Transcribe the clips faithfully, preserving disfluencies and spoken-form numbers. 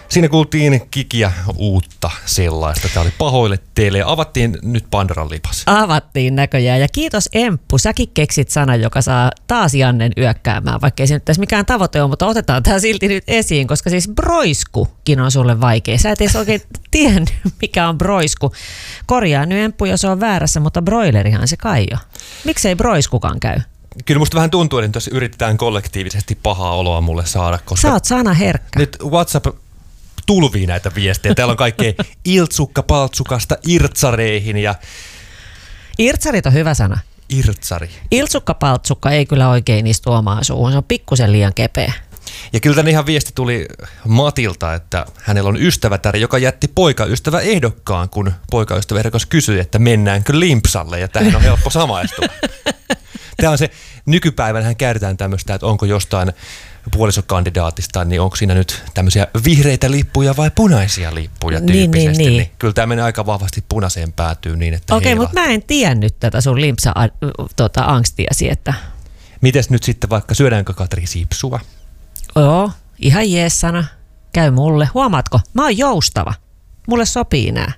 Siinä kuultiin Kikiä uutta sellaista. Tämä oli Pahoille teille ja avattiin nyt Pandoran lipas. Avattiin näköjään ja kiitos Emppu. Säkin keksit sanan, joka saa taas Jannen yökkäämään, vaikka ei se nyt tässä mikään tavoite ole, mutta otetaan tämä silti nyt esiin, koska siis broiskukin on sulle vaikea. Sä et edes oikein tiennyt, mikä on broisku. Korjaa nyt Emppu, jos on väärässä, mutta broilerihan se kai jo. Miksei broiskukaan käy? Kyllä musta vähän tuntuu, että tässä yritetään kollektiivisesti pahaa oloa mulle saada, koska sä oot sana herkkä. Nyt WhatsApp tulvii näitä viestejä. Täällä on kaikkea iltsukka paltsukasta irtsareihin ja... Irtsarit on hyvä sana. Irtsari. Iltsukka paltsukka ei kyllä oikein istu omaan suuhun. Se on pikkusen liian kepeä. Ja kyllä tänne ihan viesti tuli Matilta, että hänellä on ystävätär, joka jätti poikaystävä ehdokkaan, kun poikaystävä ehdokas kysyi, että mennäänkö limpsalle, ja tähän on helppo samaistua. Tämä on se, nykypäivänähän käytetään tämmöistä, että onko jostain puolisokandidaatista, niin onko siinä nyt tämmöisiä vihreitä lippuja vai punaisia lippuja tyyppisesti. Niin, niin, niin. Niin kyllä tämä menee aika vahvasti punaiseen päätyyn niin, että okei, mutta mä en tiennyt tätä sun limpsa-angstiasi, tota, että... Mites nyt sitten vaikka syödäänkö Katri sipsua? Joo, ihan jees sana. Käy mulle. Huomaatko? Mä oon joustava. Mulle sopii nää.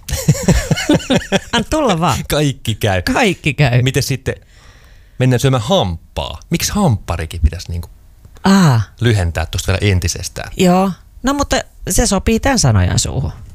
Anna tulla vaan. Kaikki käy. Kaikki käy. Miten sitten mennään syömään hamppaa? Miksi hampparikin pitäisi niinku Aa. lyhentää tuosta vielä entisestään? Joo. No mutta se sopii tämän sanojan suuhun.